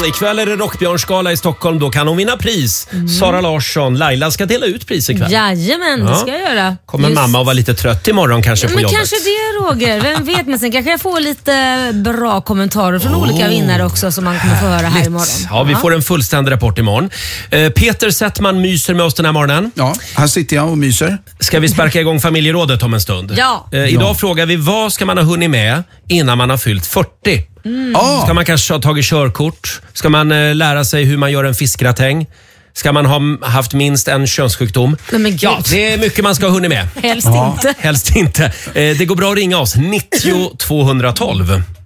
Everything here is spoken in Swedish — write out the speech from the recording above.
Ikväll är det Rockbjörnsgala i Stockholm. Då kan hon vinna pris. Sara Larsson, Laila ska dela ut pris ikväll. Jajamän, det ska jag göra. Kommer mamma att vara lite trött imorgon kanske på men jobbet? Kanske det, Roger. Vem vet, men sen kanske jag får lite bra kommentarer från olika vinnare också som man kommer få höra här imorgon. Ja, vi får en fullständig rapport imorgon. Peter Settman myser med oss den här morgonen. Ja, här sitter jag och myser. Ska vi sparka igång familjerådet om en stund? Ja. Idag frågar vi, vad ska man ha hunnit med innan man har fyllt 40? Ska man kanske ha tagit körkort? Ska man lära sig hur man gör en fiskgratäng? Ska man ha haft minst en könssjukdom? Nej, men gud. Ja, det är mycket man ska ha hunnit med. Helst inte. Helst inte. Det går bra att ringa oss, 90 212.